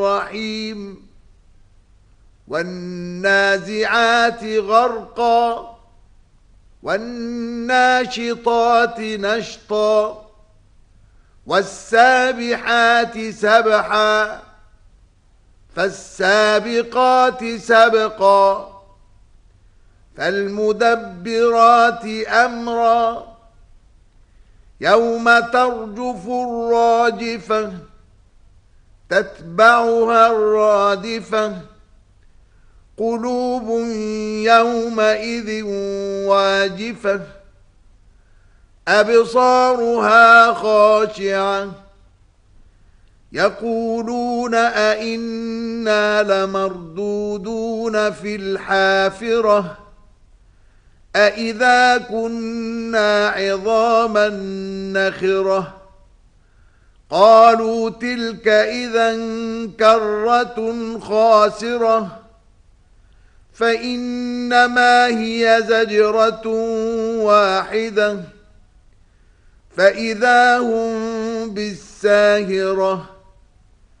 الرحيم والنازعات غرقا والناشطات نشطا والسابحات سبحا فالسابقات سبقا فالمدبرات أمرا يوم ترجف الراجفة تتبعها الرادفة قلوب يومئذ واجفة أبصارها خاشعة يقولون أئنا لمردودون في الحافرة أئذا كنا عظاما نخرة قالوا تلك إذا كرة خاسرة فإنما هي زجرة واحدة فإذا هم بالساهرة